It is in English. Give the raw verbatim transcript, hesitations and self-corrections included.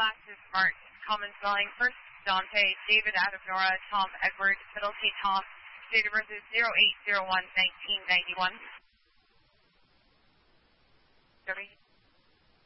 last is smart. Common spelling. First, Dante, David out of Nora, Tom, Edward, Middle T, Tom. Date of birth is zero eight zero one nineteen ninety-one. Sorry.